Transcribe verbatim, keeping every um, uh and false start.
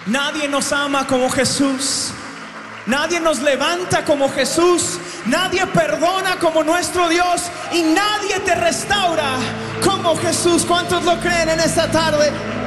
Nadie nos ama como Jesús. Nadie nos levanta como Jesús. Nadie perdona como nuestro Dios. Y nadie te restaura como Jesús. ¿Cuántos lo creen en esta tarde?